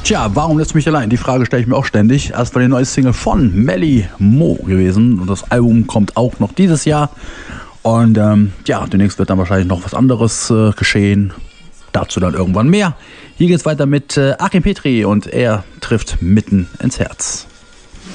Tja, warum lässt mich allein? Die Frage stelle ich mir auch ständig. Erst war die neue Single von Melly Mo gewesen und das Album kommt auch noch dieses Jahr. Und demnächst wird dann wahrscheinlich noch was anderes geschehen. Dazu dann irgendwann mehr. Hier geht's weiter mit Achim Petri und er trifft mitten ins Herz.